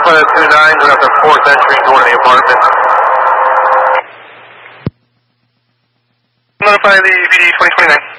Alpha 29, going up to 4th entry, going to the apartment. Notify the VD 2029.